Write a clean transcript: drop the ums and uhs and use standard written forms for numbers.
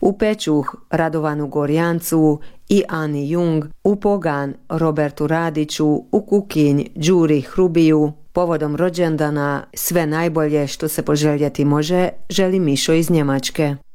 u Pećuh Radovanu Gorjancu i Ani Jung, u Pogan Robertu Radiću, u Kukinj Đuri Hrubiju. Povodom rođendana sve najbolje što se poželjeti može, želi Mišo iz Njemačke.